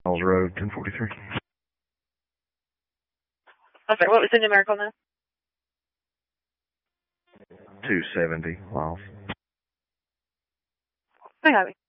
Miles Road, 1043. I'm sorry, what was the numerical now? 270 miles. I have it.